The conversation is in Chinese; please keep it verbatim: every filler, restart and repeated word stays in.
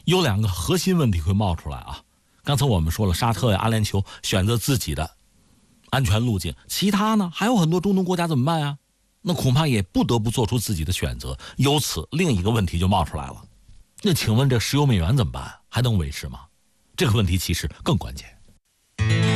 有两个核心问题会冒出来啊。刚才我们说了，沙特呀、阿联酋选择自己的安全路径，其他呢还有很多中东国家怎么办呀？那恐怕也不得不做出自己的选择。由此，另一个问题就冒出来了。那请问这石油美元怎么办？还能维持吗？这个问题其实更关键。